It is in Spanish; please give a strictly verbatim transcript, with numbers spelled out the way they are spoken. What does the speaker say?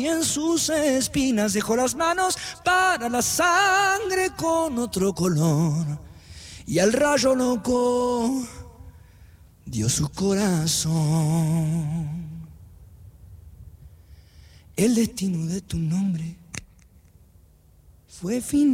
y en sus espinas dejó las manos para la sangre con otro color. Y al rayo loco dio su corazón. El destino de tu nombre fue final.